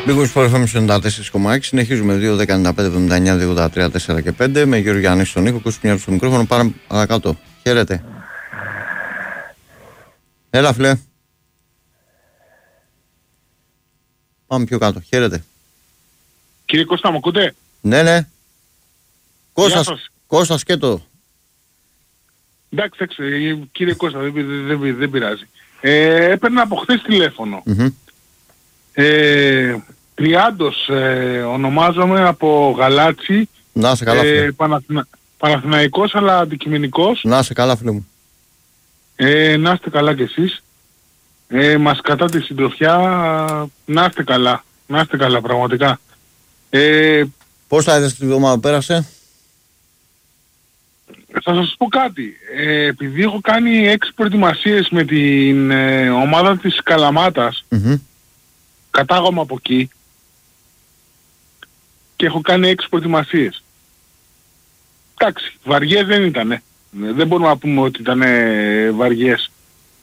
Λίγους φορές 94,6. Συνεχίζουμε 2-10-95-79-2-83-4 και 5 με Γιώργο Γιάννη στον ήχο. Κούσου στο μικρόφωνο. Πάμε παρακάτω. Χαίρετε. Έλα, φλε. Πάμε πιο κάτω. Χαίρετε. Κύριε Κώστα, μου ακούτε? Ναι. Κώστας και το. Εντάξει, κύριε Κώστα, δεν πειράζει. Έπαιρνα από χθες τηλέφωνο. Τριάντος ονομάζομαι από Γαλάτσι. Να σε καλά, φίλε. Παναθηναϊκός αλλά αντικειμενικός. Να σε καλά, φίλε μου. Να είστε καλά κι εσείς. Μας κατά τη συντροφιά. Να είστε καλά. Να είστε καλά πραγματικά. Πώς θα είδες τη βδομάδα που πέρασε? Θα σας πω κάτι. Επειδή έχω κάνει 6 προετοιμασίες με την ομάδα της Καλαμάτας, κατάγομαι από εκεί και έχω κάνει 6 προετοιμασίες. Εντάξει, βαριές δεν ήτανε. Δεν μπορούμε να πούμε ότι ήταν βαριές.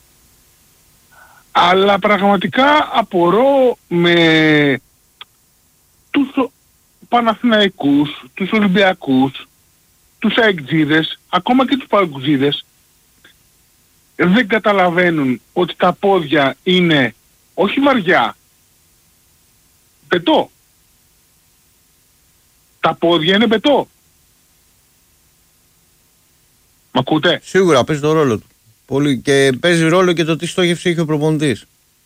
Αλλά πραγματικά απορώ με τους Παναθηναϊκούς, τους Ολυμπιακούς, τους αεκτζίδες, ακόμα και τους παγκουζίδες, δεν καταλαβαίνουν ότι τα πόδια είναι όχι βαριά, πετώ. Τα πόδια είναι πετώ. Μ' ακούτε? Σίγουρα παίζει το ρόλο του. Πολύ. Και παίζει ρόλο και το τι στόχευση έχει ο προπονητής.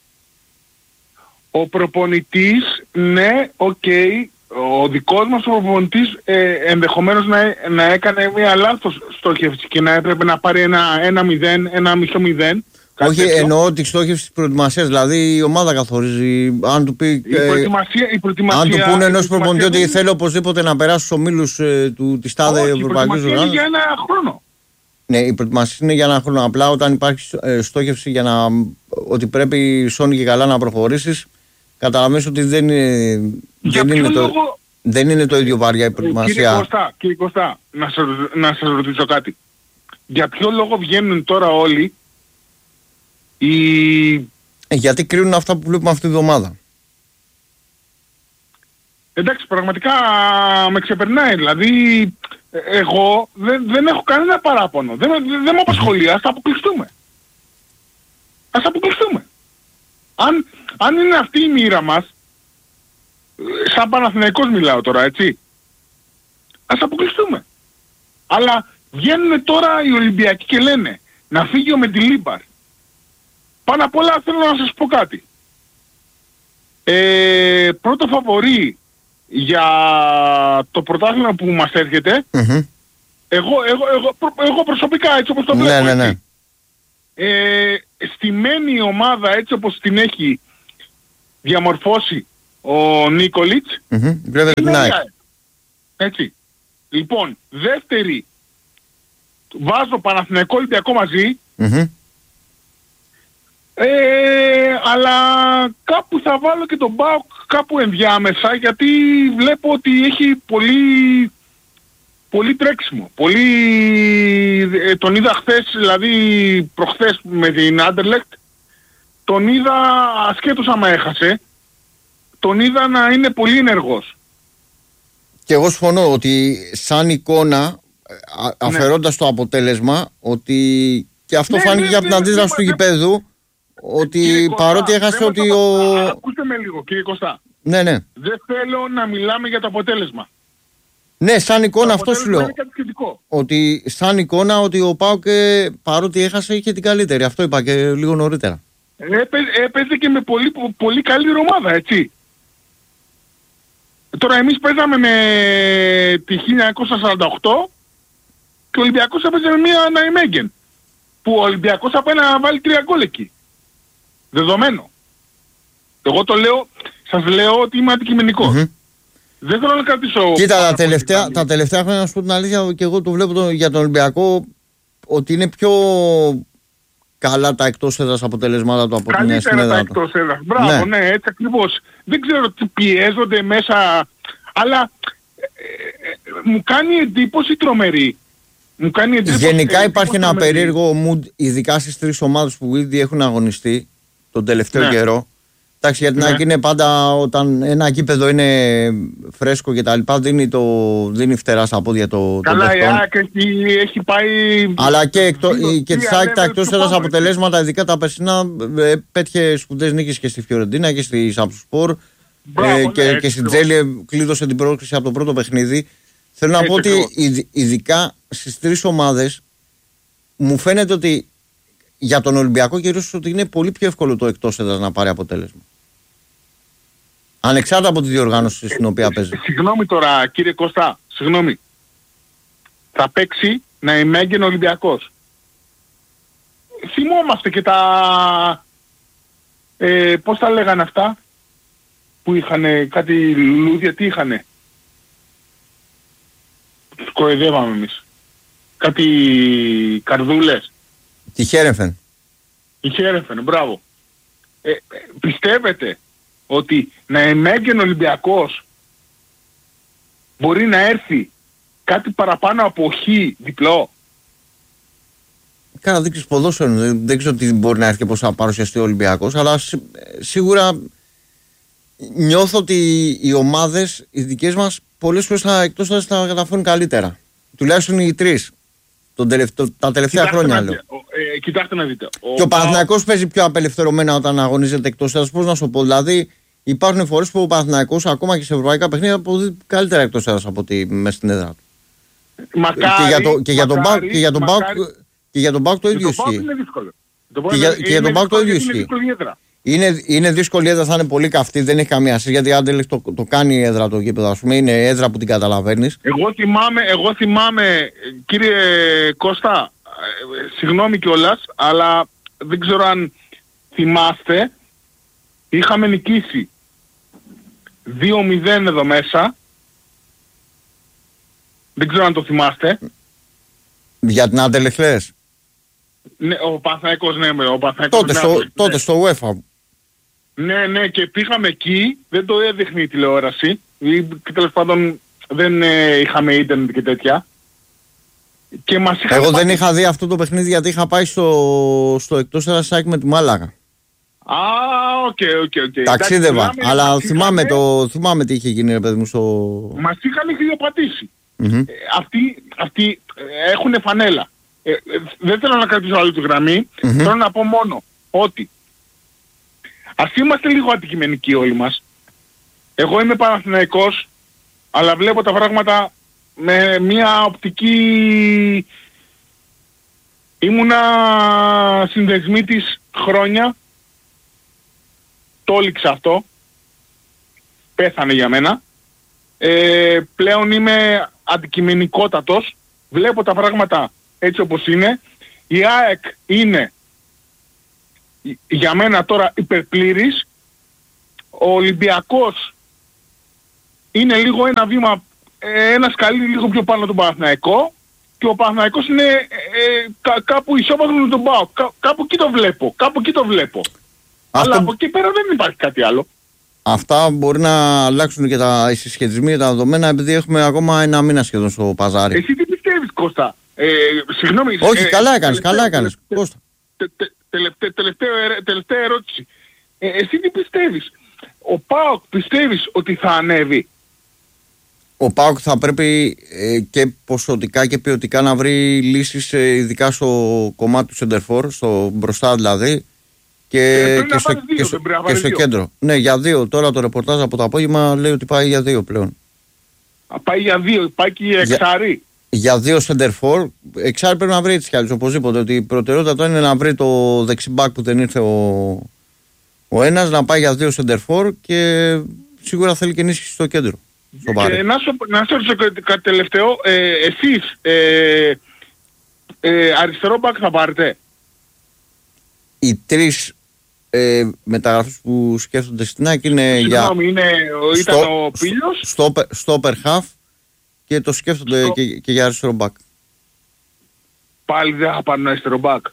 Ο προπονητής, ναι, οκ. Ο δικός μας προπονητής ενδεχομένως να έκανε μια λάθος στόχευση και να έπρεπε να πάρει ένα 0, ένα μισό 0. Όχι, εννοώ τη στόχευση της προετοιμασίας. Δηλαδή η ομάδα καθορίζει. Αν του πει. Η προετοιμασία, αν του πούνε ενός προπονητή ότι θέλει οπωσδήποτε να περάσει στους ομίλους της τάδε ευρωπαϊκής οργάνωσης. Είναι για ένα χρόνο. Ναι, η προετοιμασία είναι για ένα χρόνο. Απλά όταν υπάρχει στόχευση για να. Ότι πρέπει σώνει και καλά να προχωρήσεις, καταλαβαίνεις ότι δεν είναι το ίδιο βαριά η προετοιμασία. Κύριε Κώστα, να σας ρωτήσω κάτι. Για ποιο λόγο βγαίνουν τώρα όλοι γιατί κρίνουν αυτά που βλέπουμε αυτή τη βδομάδα. Εντάξει, πραγματικά με ξεπερνάει. Δηλαδή, εγώ δεν έχω κανένα παράπονο. Δεν με απασχολεί. Ας τα αποκλειστούμε. Αν είναι αυτή η μοίρα μας, σαν Παναθηναϊκός μιλάω τώρα, έτσι, ας αποκλειστούμε. Αλλά βγαίνουν τώρα οι Ολυμπιακοί και λένε να φύγει ο Μεντιλίμπαρ. Πάνω απ' όλα θέλω να σας πω κάτι. Πρώτο φαβορί για το πρωτάθλημα που μας έρχεται, εγώ προσωπικά έτσι όπως το βλέπω, ναι. στημένη η ομάδα έτσι όπως την έχει διαμορφώσει ο Νίκολιτς, έτσι. Λοιπόν, δεύτερη, βάζω Παναθηναϊκό Ολυμπιακό μαζί, αλλά κάπου θα βάλω και τον ΠΑΟΚ κάπου ενδιάμεσα, γιατί βλέπω ότι έχει πολύ τρέξιμο. Τον είδα χθες, δηλαδή προχθές με την Άντερλεκτ, τον είδα ασχέτως άμα έχασε, τον είδα να είναι πολύ ενεργός. Και εγώ συμφωνώ ότι σαν εικόνα, αφαιρώντας το αποτέλεσμα, ότι και αυτό φάνηκε και από την αντίδραση του γηπέδου, ότι Κωστά, παρότι έχασε ότι ακούστε με λίγο κύριε Κωστά. Ναι. Δεν θέλω να μιλάμε για το αποτέλεσμα. Ναι, σαν εικόνα αυτό σου λέω. Ότι σαν εικόνα ότι ο ΠΑΟΚ παρότι έχασε είχε την καλύτερη. Αυτό είπα και λίγο νωρίτερα. Έπαιζε και με πολύ καλή ομάδα, έτσι. Τώρα εμείς παίζαμε με τη 1948 και ο Ολυμπιακός έπαιζε με μια Ναϊμέγγεν. Που ο Ολυμπιακός απέναντι να βάλει 3 γκολ εκεί. Δεδομένο. Εγώ το λέω, σας λέω ότι είμαι αντικειμενικός. Δεν θέλω να κρατήσω... Κοίτα, τα τελευταία χρόνια να σου πω την αλήθεια και εγώ το βλέπω για τον Ολυμπιακό ότι είναι πιο καλά τα εκτός έδρας αποτελεσμάτα του από την έδρα του. Καλύτερα τα εκτός έδρας. Μπράβο, ναι, έτσι ακριβώς. Δεν ξέρω τι πιέζονται μέσα, αλλά μου κάνει εντύπωση τρομερή. Γενικά υπάρχει ένα περίεργο mood, ειδικά στις 3 ομάδες που ήδη έχουν αγωνιστεί τον τελευταίο καιρό. Εντάξει, για την ΑΕΚ είναι πάντα όταν ένα γήπεδο είναι φρέσκο και τα λοιπά, δίνει φτερά στα πόδια το καλά, η ΑΕΚ έχει πάει. Αλλά και της ΑΕΚ τα εκτός έδρας αποτελέσματα, ειδικά τα περσινά, πέτυχε σπουδαίες νίκες και στη Φιωρεντίνα και στη Σαμπσπορ και στην Τζέλιε, κλείδωσε την πρόκριση από το πρώτο παιχνίδι. Θέλω να πω ότι ειδικά στις τρεις ομάδες μου φαίνεται ότι για τον Ολυμπιακό κυρίως ότι είναι πολύ πιο εύκολο το εκτός έδρας να πάρει αποτέλεσμα. Ανεξάρτητα από τη διοργάνωση στην οποία παίζει. Συγγνώμη τώρα κύριε Κώστα, συγγνώμη. Θα παίξει να ημέγγεν Ολυμπιακός. Θυμόμαστε και τα... πώς τα λέγανε αυτά που είχανε κάτι λουλούδια, τι είχανε. Τους κοροϊδεύαμε εμείς. Κάτι καρδούλες. Τη Χέρεφεν. Η Χέρεφεν, μπράβο. Πιστεύετε ότι να εμέγγεν Ολυμπιακός μπορεί να έρθει κάτι παραπάνω από χ διπλό? Κάνα δείξεις ποδόσφαιρο, δεν ξέρω τι μπορεί να έρθει και πώς θα παρουσιαστεί ο Ολυμπιακός, αλλά σίγουρα νιώθω ότι οι ομάδες, οι δικές μας, πολλές φορές εκτός θα τα καταφέρουν καλύτερα. Τουλάχιστον οι τρεις. Τα τελευταία χρόνια λέω. Κοιτάξτε να δείτε. Και ο Παναθηναϊκός παίζει πιο απελευθερωμένα όταν αγωνίζεται εκτός έδρας. Πώς να σου πω, δηλαδή υπάρχουν φορές που ο Παναθηναϊκός ακόμα και σε ευρωπαϊκά παιχνίδια αποδίδει καλύτερα εκτός έδρας από ότι μέσα στην έδρα του. Και για τον ΠΑΟΚ το ίδιο ισχύει. Και για τον ΠΑΟΚ το ίδιο ισχύει. Είναι δύσκολη έδρα, θα είναι πολύ καυτή, δεν έχει καμία σχέση. Γιατί αν το κάνει η έδρα το γήπεδο, ας πούμε, είναι έδρα που την καταλαβαίνεις. Εγώ θυμάμαι, κύριε Κώστα, συγγνώμη κιόλας, αλλά δεν ξέρω αν θυμάστε, είχαμε νικήσει 2-0 εδώ μέσα. Δεν ξέρω αν το θυμάστε. Για την Αντελεχθές. Ναι, ο Παναθηναϊκός, ναι, ο Παναθηναϊκός. Τότε στο UEFA. Ναι, και πήγαμε εκεί, δεν το έδειχνε η τηλεόραση, και τέλος πάντων δεν είχαμε ίντερνετ και τέτοια. Και εγώ δεν είχα δει αυτό το παιχνίδι γιατί είχα πάει στο εκτός έδρας ΑΕΚ με τη Μάλαγα. Οκ. Ταξίδευα, αλλά θυμάμαι τι είχε γίνει, ρε παιδί μου, μας είχαν χιλιοπατήσει. Αυτοί έχουν φανέλα. Δεν θέλω να κρατήσω άλλη τη γραμμή, θέλω να πω μόνο ότι ας είμαστε λίγο αντικειμενικοί όλοι μας. Εγώ είμαι Παναθηναϊκός, αλλά βλέπω τα πράγματα με μια οπτική... Ήμουνα συνδεσμίτης χρόνια, το έληξα αυτό, πέθανε για μένα. Πλέον είμαι αντικειμενικότατος, βλέπω τα πράγματα έτσι όπως είναι. Η ΑΕΚ είναι για μένα τώρα υπερπλήρης. Ο Ολυμπιακός είναι λίγο ένα βήμα, ένα σκαλί λίγο πιο πάνω τον Παναθηναϊκό, και ο Παναθηναϊκός είναι κάπου ισόπαλο με τον ΠΑΟΚ. Κάπου εκεί το βλέπω. Αλλά από εκεί πέρα δεν υπάρχει κάτι άλλο. Αυτά μπορεί να αλλάξουν και οι συσχετισμοί και τα δεδομένα, επειδή έχουμε ακόμα ένα μήνα σχεδόν στο παζάρι. Εσύ τι πιστεύεις, Κώστα? Συγγνώμη. Όχι, καλά έκανες. Κώστα. Τελευταία ερώτηση. Εσύ τι πιστεύεις? Ο ΠΑΟΚ πιστεύεις ότι θα ανέβει? Ο ΠΑΟΚ θα πρέπει και ποσοτικά και ποιοτικά να βρει λύσεις, ειδικά στο κομμάτι του σεντερφόρ, στο μπροστά δηλαδή, και στο κέντρο. Ναι, για 2. Τώρα το ρεπορτάζ από το απόγευμα λέει ότι πάει για 2 πλέον. Πάει για 2, πάει και για εξάρι. Για 2 σεντερφόρ, εξάρι πρέπει να βρει έτσι κι άλλως, οπωσδήποτε. Ότι η προτεραιότητα τώρα είναι να βρει το δεξιμπάκ που δεν ήρθε ο ένας, να πάει για 2 σεντερφόρ, και σίγουρα θέλει και ενίσχυση στο κέντρο. Να σε ρωτήσω κάτι τελευταίο. Εσείς αριστερό μπακ θα πάρετε? Οι τρεις μεταγραφές που σκέφτονται στην ΑΕΚ είναι ήταν ο Πίλιος, στόπερ χαφ, και το σκέφτονται και για αριστερό μπακ. Πάλι δεν θα πάρουν αριστερό μπακ?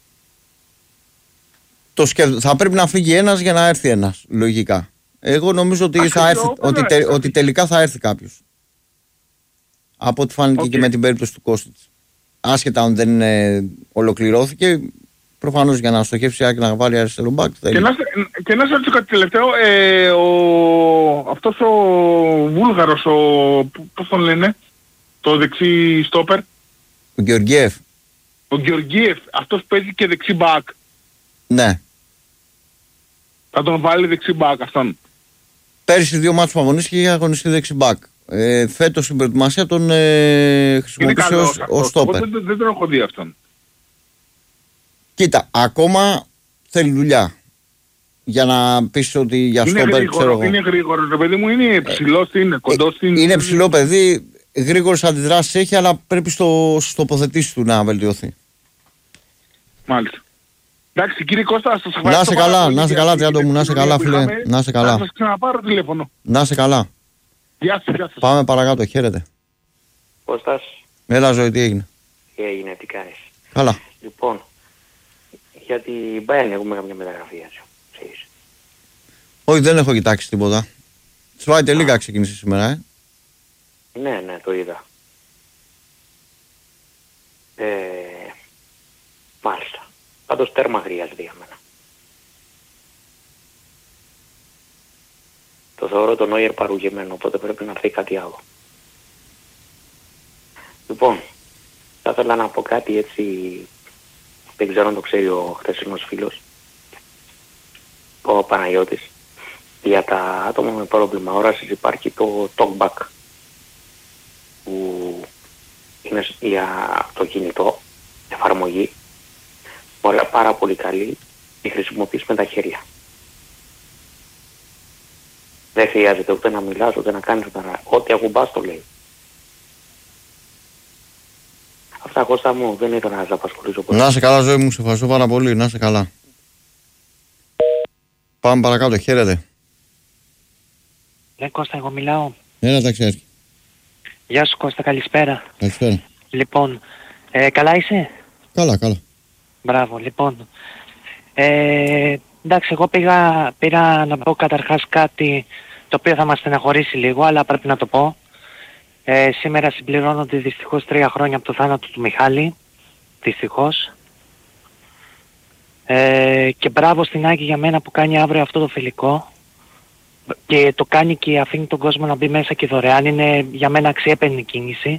Θα πρέπει να φύγει ένας για να έρθει ένας, λογικά. Εγώ νομίζω ότι τελικά θα έρθει κάποιος. Από ό,τι φάνηκε και με την περίπτωση του Κώστιτς. Άσχετα αν δεν ολοκληρώθηκε, Προφανώς για να στοχεύσει να βάλει αριστερό μπακ. Και να σε ρωτήσω κάτι τελευταίο. Αυτός ο Βούλγαρος, πώς τον λένε, το δεξί στόπερ. Ο Γεωργιέφ. Ο Γεωργιέφ, αυτός παίζει και δεξί μπακ. Ναι. Θα τον βάλει δεξί μπακ αυτόν. Πέρυσι 2 μάτς που αγωνίστηκε είχε αγωνιστεί δεξί μπακ. Φέτος στην προετοιμασία τον χρησιμοποιούσε ως στόπερ. Δεν τον έχω δει αυτόν. Κοίτα, ακόμα θέλει δουλειά. Για να πεις ότι για στόπερ ξέρω εγώ. Είναι γρήγορο, το παιδί μου, είναι ψηλός, είναι κοντός. Είναι ψηλό παιδί, γρήγορες αντιδράσεις έχει, αλλά πρέπει στο τοποθετήσεις του να βελτιωθεί. Μάλιστα. Εντάξει κύριε Κώστα, σας ευχαριστώ. Να είσαι καλά, Τριάντο μου, να είσαι καλά φίλε. Να είσαι καλά. Θα σας ξαναπάρω τηλέφωνο. Να είσαι καλά. Γεια σας. Πάμε παρακάτω, χαίρετε. Κώστας. Έλα ζωή, τι έγινε. Τι έγινε, τι κάνεις. Καλά. Λοιπόν, για την Bayern έχουμε καμιά μεταγραφή έτσι. Όχι, δεν έχω κοιτάξει τίποτα. Σφάιτε λίγα ξεκίνησε σήμερα, Ναι, το είδα. Μάλιστα. Πάντως τέρμα χρειάζεται για μένα. Το θεωρώ τον Νόιερ παρουγεμένο, οπότε πρέπει να έρθει κάτι άλλο. Λοιπόν, θα ήθελα να πω κάτι έτσι, δεν ξέρω αν το ξέρει ο χθεσινός φίλος, ο Παναγιώτης. Για τα άτομα με πρόβλημα όρασης υπάρχει το TalkBack, που είναι για το κινητό, εφαρμογή, πάρα πολύ καλή, τη χρησιμοποιείς με τα χέρια. Δεν χρειάζεται ούτε να μιλάς, ούτε να κάνεις, ούτε να... Ό,τι ακουμπάς το λέει. Αυτά, Κώστα μου, δεν ήθελα να σας απασχολήσω πολύ. Να είσαι καλά ζωή μου, σε ευχαριστώ πάρα πολύ, να είσαι καλά. Πάμε παρακάτω, χαίρετε. Ναι Κώστα, εγώ μιλάω. Έλα ταξιάρχη. Γεια σου Κώστα, καλησπέρα. Καλησπέρα. Λοιπόν, καλά είσαι? Καλά. Μπράβο, λοιπόν. Εντάξει, εγώ πήρα να πω καταρχάς κάτι το οποίο θα μας στεναχωρήσει λίγο, αλλά πρέπει να το πω. Σήμερα συμπληρώνονται δυστυχώς 3 χρόνια από το θάνατο του Μιχάλη. Δυστυχώς. Και μπράβο στην Άκη για μένα που κάνει αύριο αυτό το φιλικό. Και το κάνει και αφήνει τον κόσμο να μπει μέσα και δωρεάν. Είναι για μένα αξιέπαινη κίνηση.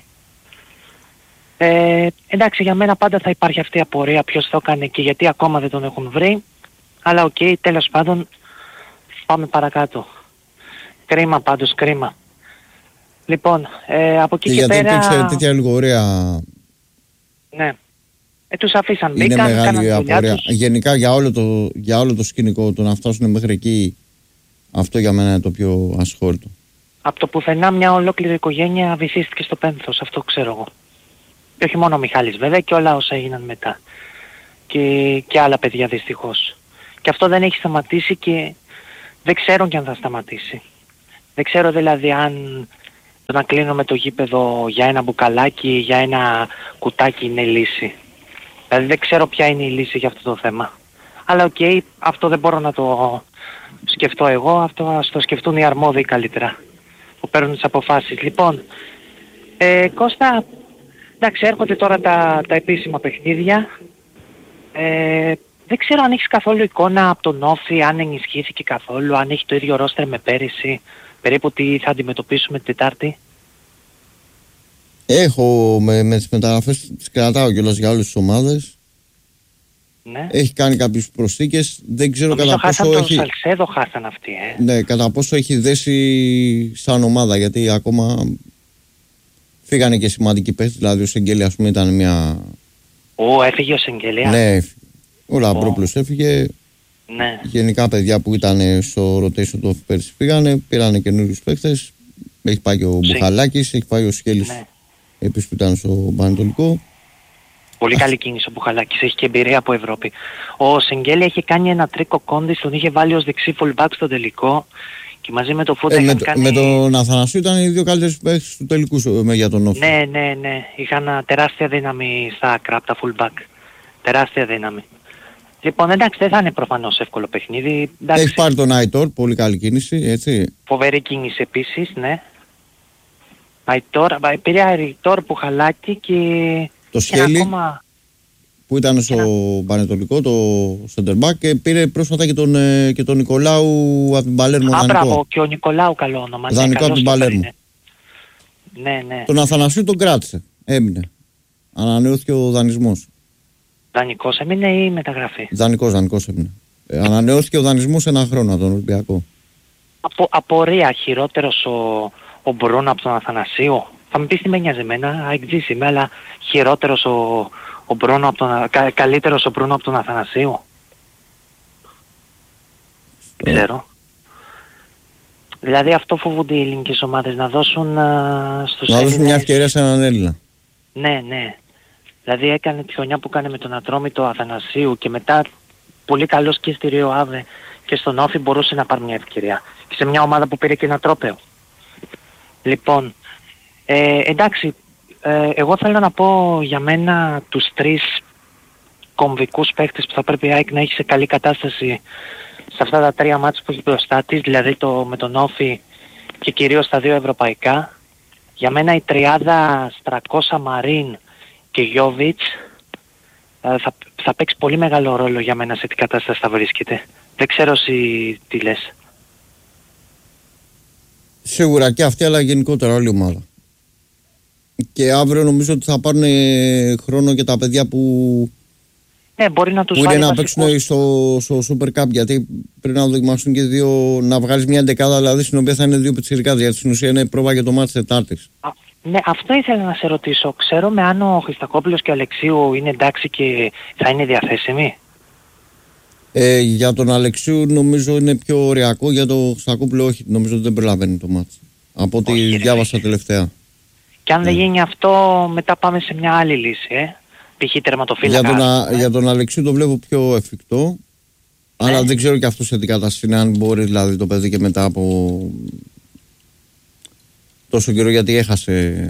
Εντάξει, για μένα πάντα θα υπάρχει αυτή η απορία ποιος το έκανε και γιατί ακόμα δεν τον έχουν βρει. Αλλά οκ, τέλος πάντων πάμε παρακάτω. Κρίμα πάντως, κρίμα. Λοιπόν, από εκεί και πέρα... Γιατί υπήρξε τέτοια λίγο ωραία... Ναι. Τους αφήσαν, είναι μπήκαν, μεγάλη απορία. Τους. Γενικά για όλο το σκηνικό, το να φτάσουν μέχρι εκεί, αυτό για μένα είναι το πιο ασχόλητο. Από το πουθενά μια ολόκληρη οικογένεια βυθίστηκε στο πένθος, αυτό ξέρω εγώ. Και όχι μόνο ο Μιχάλης βέβαια, και όλα όσα έγιναν μετά. Και άλλα παιδιά δυστυχώς. Και αυτό δεν έχει σταματήσει και δεν ξέρω και αν θα σταματήσει. Δεν ξέρω δηλαδή αν το να κλείνουμε το γήπεδο για ένα μπουκαλάκι, για ένα κουτάκι είναι λύση. Δηλαδή δεν ξέρω ποια είναι η λύση για αυτό το θέμα. Αλλά οκ, αυτό δεν μπορώ να το σκεφτώ εγώ, αυτό ας το σκεφτούν οι αρμόδιοι καλύτερα που παίρνουν τις αποφάσεις. Λοιπόν, Κώστα, εντάξει, έρχονται τώρα τα επίσημα παιχνίδια. Δεν ξέρω αν έχεις καθόλου εικόνα από τον Όφη, αν ενισχύθηκε καθόλου, αν έχει το ίδιο ρόστερ με πέρυσι, περίπου τι θα αντιμετωπίσουμε την Τετάρτη. Έχω με τις μεταγραφές, τις κρατάω κιόλας για όλες τις ομάδες. Ναι. Έχει κάνει κάποιες προσθήκες. Δεν ξέρω νομίζω κατά πόσο έχει... Σαλσέδο χάσαν αυτοί, Ναι, κατά πόσο έχει δέσει σαν ομάδα, γιατί ακόμα φύγανε και σημαντικοί παίκτες. Δηλαδή ο Σεγγέλη, ας πούμε, ήταν μια... Έφυγε ο Σεγγέλια. Ναι, ο Λαμπρόπουλος έφυγε. Ναι. Γενικά παιδιά που ήταν στο rotation του πέρσι φύγανε, πήρανε καινούριους παίκτες. Έχει πάει και ο Μπουχαλάκης, έχει πάει ο Σκέλης, ναι, επίσης που ήταν στο Πανετολικό. Πολύ καλή κίνηση ο Μπουχαλάκης, έχει και εμπειρία από Ευρώπη. Ο Σεγγέλη έχει κάνει ένα τρίκο Κόντις, τον είχε βάλει ως δεξί fullback στο τελικό και μαζί με το Φούτα είχαν κάνει... Με τον Αθανασίου ήταν οι δύο καλύτερες παίκτες του τελικού για τον Όφη. Ναι. Είχαν τεράστια δύναμη στα άκρα από τα fullback. Τεράστια δύναμη. Λοιπόν, εντάξει, δεν θα είναι προφανώς εύκολο παιχνίδι. Εντάξει. Έχει πάρει τον Αϊτόρ, πολύ καλή κίνηση, έτσι. Φοβερή κίνηση επίσης, ναι. Αϊτόρ, πήρε Αϊτόρ, Μπουχαλάκη και... Το Σκέλη. που ήταν στο Πανετολικό, το center back, και πήρε πρόσφατα και τον Νικολάου από την Παλέρμο. Μπράβο, και ο Νικολάου καλό όνομα. Δανεικό από την Παλέρμο. Ναι. Τον Αθανασίου τον κράτησε. Έμεινε. Ανανεώθηκε ο δανεισμός. Δανεικός έμεινε ή μεταγραφή? Δανεικός έμεινε. Ανανεώθηκε ο δανεισμός 1 χρόνο από τον Ολυμπιακό. Απορία, χειρότερος ο Μπρούνο από τον Αθανασίου. Θα μου πεις τι με νοιάζει εμένα, αεκτζής είμαι, αλλά χειρότερος ο Μπρούνο καλύτερος ο Μπρούνο από τον Αθανασίου. Ξέρω. Δηλαδή αυτό φοβούνται οι ελληνικές ομάδες, να δώσουν στους Έλληνες... Να δώσουν μια ευκαιρία σε έναν Έλληνα. Ναι. Δηλαδή έκανε τη χρονιά που έκανε με τον Ατρόμητο Αθανασίου και μετά πολύ καλός και στη Ρίο Άβε και στον Όφι μπορούσε να πάρει μια ευκαιρία. Και σε μια ομάδα που πήρε και ένα τρόπαιο. Λοιπόν, εντάξει, εγώ θέλω να πω για μένα τους 3 κομβικούς παίχτες που θα πρέπει η ΑΕΚ να έχει σε καλή κατάσταση σε αυτά τα 3 μάτς που έχει μπροστά της, δηλαδή με τον Όφι και κυρίως τα 2 ευρωπαϊκά. Για μένα η τριάδα Στρακώσα, Μαρίν και Γιόβιτς θα παίξει πολύ μεγάλο ρόλο για μένα σε τι κατάσταση θα βρίσκεται. Δεν ξέρω εσύ τι λες. Σίγουρα και αυτή, αλλά γενικότερα όλη η ομάδα. Και αύριο νομίζω ότι θα πάρουν χρόνο και τα παιδιά που μπορεί να τους είναι να παίξουν στο Super Cup, γιατί πρέπει να δοκιμάσουν και 2, να βγάλεις μια δεκάδα δηλαδή στην οποία θα είναι 2 πιτσιρικάδες, γιατί στην ουσία είναι πρόβα για το μάτς Τετάρτης. Ναι, αυτό ήθελα να σε ρωτήσω. Ξέρουμε αν ο Χριστακόπουλος και ο Αλεξίου είναι εντάξει και θα είναι διαθέσιμοι. Για τον Αλεξίου νομίζω είναι πιο ωριακό, για τον Χριστακόπουλο όχι, νομίζω ότι δεν προλαβαίνει το μάτς. Από ό,τι διάβασα τελευταία. Και αν δεν γίνει αυτό, μετά πάμε σε μια άλλη λύση, π.χ. τερματοφύλακα. Για τον Αλεξίου το βλέπω πιο εφικτό, αλλά δεν ξέρω και αυτό σε τι κατάσταση είναι, αν μπορεί δηλαδή το παιδί και μετά από τόσο καιρό, γιατί έχασε.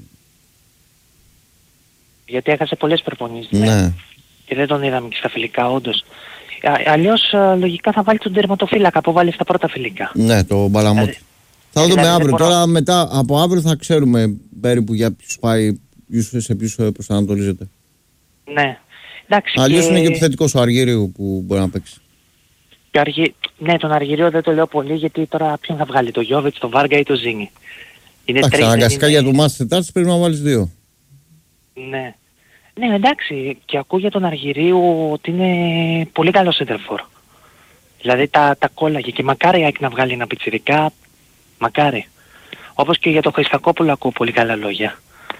Γιατί έχασε πολλές προπονήσεις. Ναι. Και δεν τον είδαμε και στα φιλικά, όντως. Αλλιώς λογικά θα βάλει τον τερματοφύλακα που βάλει στα πρώτα φιλικά. Ναι, το Μπαλαμότη. Θα δούμε αύριο. Τώρα μετά από αύριο θα ξέρουμε περίπου για ποιους πάει, σε ποιους προσανατολίζεται. Ναι. Αλλιώς είναι και επιθετικός ο Αργυρίου που μπορεί να παίξει. Ναι, τον Αργυρίου δεν το λέω πολύ, γιατί τώρα ποιον θα βγάλει, το Γιόβιτς, τον Βάργα ή το Ζίνι. Εντάξει, αναγκαστικά για το μάτς Τετάρτης πρέπει να βάλεις 2. Ναι. Ναι, εντάξει, και ακούω για τον Αργυρίου ότι είναι πολύ καλό σέντερφορ. Δηλαδή τα κόλλαγε και μακάρι η ΑΕΚ να βγάλει ένα πιτσιρικά, μακάρι. Όπως και για τον Χριστακόπουλο ακούω πολύ καλά λόγια.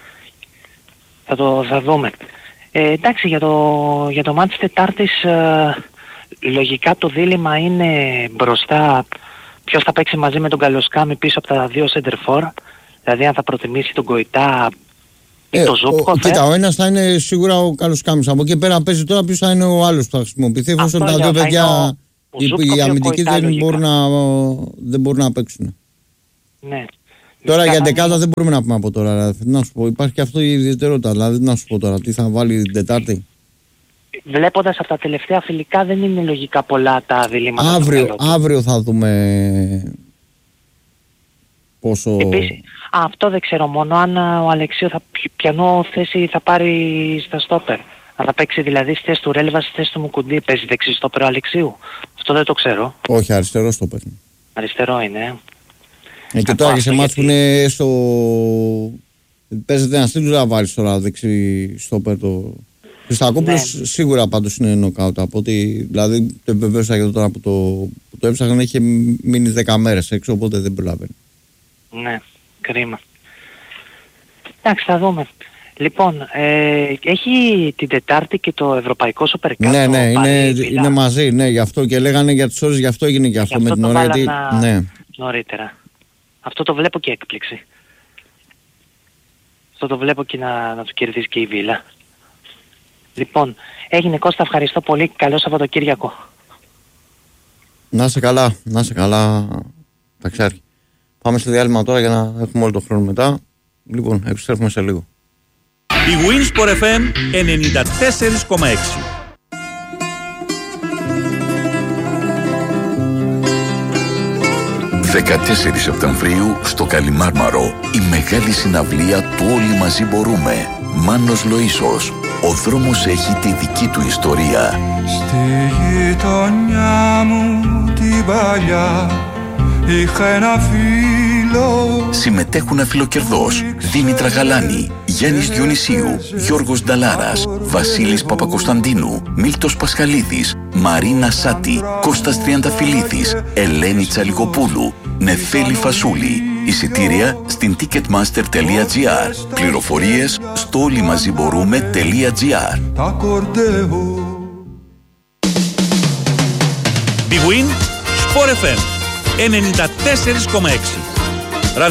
Θα δούμε. Εντάξει, για το μάτς Τετάρτης λογικά το δίλημμα είναι μπροστά ποιος θα παίξει μαζί με τον Καλοσκάμι πίσω από τα 2 σέντερφορ. Δηλαδή αν θα προτιμήσει τον Κοϊτά ή τον Ζούπκοφ. Κοίτα, ο ένας θα είναι σίγουρα ο Καλοσκάμις. Από εκεί πέρα παίζει τώρα ποιος θα είναι ο άλλος που θα χρησιμοποιηθεί, εφόσον τα 2 παιδιά οι αμυντικοί δεν μπορούν να παίξουν. Ναι. Τώρα για δεκάδα δεν μπορούμε να πούμε από τώρα. Να σου πω, υπάρχει και αυτό η ιδιαιτερότητα. Δηλαδή, να σου πω τώρα, τι θα βάλει την Τετάρτη. Βλέποντας από τα τελευταία φιλικά, δεν είναι λογικά πολλά τα διλήμματα. Αύριο θα δούμε πόσο. Επίσης, αυτό δεν ξέρω μόνο αν ο Αλεξίου ποιανό θέση θα πάρει στα στόπερ. Αν θα παίξει δηλαδή στη θέση του Ρέλβα, στη θέση του Μουκουντή, παίζει δεξί στόπερ ο Αλεξίου. Αυτό δεν το ξέρω. Όχι, αριστερό στόπερ. Αριστερό είναι. Και τώρα και σε μάτς που είναι στο. Παίζεται ένα στήλο, να βάλει τώρα δεξί στόπερ το. Χριστακόπουλος σίγουρα πάντως είναι νοκάουτ. Από ότι δηλαδή το επιβεβαίωσα και τώρα που το έψαχνα, είχε μείνει 10 μέρες έξω, οπότε δεν προλαβαίνει. Ναι, κρίμα. Εντάξει, θα δούμε. Λοιπόν, έχει την Τετάρτη και το Ευρωπαϊκό Super Cup. Ναι, είναι μαζί, ναι, γι' αυτό και λέγανε για τις ώρες, γι' αυτό έγινε και αυτό με την ώρα. Ναι. Νωρίτερα. Αυτό το βλέπω και έκπληξη. Αυτό το βλέπω και να του κερδίσει και η Βίλα. Λοιπόν, έγινε Κώστα, ευχαριστώ πολύ. Καλό Σαββατοκύριακο. Να είσαι καλά, Ταξιάρχη. Πάμε στο διάλειμμα τώρα για να έχουμε όλο το χρόνο μετά. Λοιπόν, επιστρέφουμε σε λίγο. Η Winsport FM 94,6. 14 Σεπτεμβρίου στο Καλιμάρμαρο, η μεγάλη συναυλία του Όλοι Μαζί Μπορούμε, Μάνος Λοΐσος. Ο δρόμος έχει τη δική του ιστορία. Στη γειτονιά μου την παλιά είχα ένα φίλο. Συμμετέχουν αφιλοκερδός Δήμητρα Γαλάνη, Γιάννης Διονυσίου, Γιώργος Νταλάρας, Βασίλης Παπακοσταντίνου, Μίλτος Πασχαλίδης, Μαρίνα Σάτη, Κώστας Τριανταφυλλίδης, Ελένη Τσαλιγοπούλου, Νεφέλη Φασούλη. Εισιτήρια στην ticketmaster.gr. Πληροφορίες στο όλοιμαζιμπορούμε.gr. Big Win Sport FM 94,6.